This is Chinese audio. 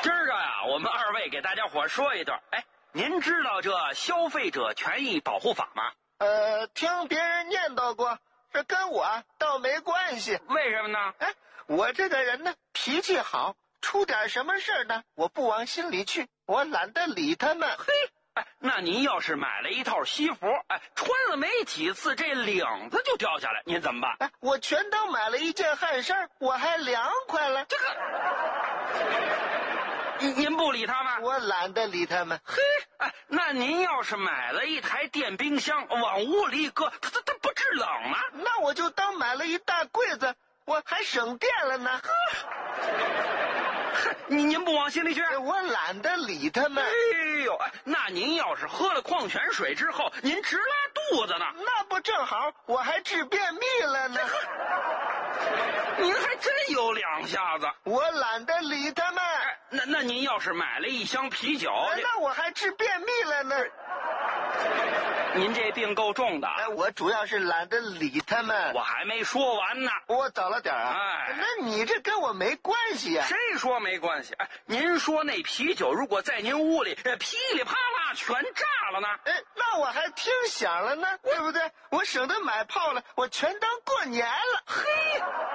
今儿个呀，我们二位给大家伙说一段。哎，您知道这消费者权益保护法吗？ 听别人念叨过，这跟我倒没关系。 为什么呢？ 哎，我这个人呢，脾气好，出点什么事呢，我不往心里去，我懒得理他们。 嘿，哎，那您要是买了一套西服，哎，穿了没几次，这领子就掉下来，您怎么办？ 哎，我全当买了一件汗衫，我还凉快了。 这个，您不理他们？ 我懒得理他们。 嘿，哎，那您要是买了一台电冰箱，往屋里一搁，它不制冷吗？ 那我就当买了一大柜子，我还省电了呢。 您不往心里去？ 我懒得理他们。 哎呦，那您要是喝了矿泉水之后，您直拉肚子呢？ 那不正好，我还治便秘了呢。 您还真有两下子。 我懒得理他们。 哎，那您要是买了一箱啤酒， 那我还治便秘了呢。 您这病够重的。 哎，我主要是懒得理他们。 我还没说完呢。 我早了点啊。 哎， 那你这跟我没关系啊。 谁说没关系？哎，您说那啤酒如果在您屋里噼里啪啦全炸了呢？ 哎，那我还听响了呢，对不对？我省得买炮了，我全当过年了。 嘿。